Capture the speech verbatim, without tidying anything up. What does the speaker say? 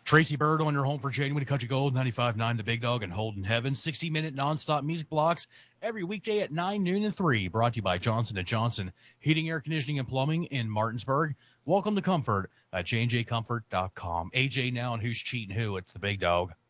Tracy Bird on your home for Genuine Country Gold, ninety-five point nine The Big Dog and Holden Heaven. sixty-minute nonstop music blocks every weekday at nine, noon, and three. Brought to you by Johnson and Johnson Heating, Air Conditioning, and Plumbing in Martinsburg. Welcome to Comfort at J and J Comfort dot com. A J now and who's cheating who? It's the Big Dog.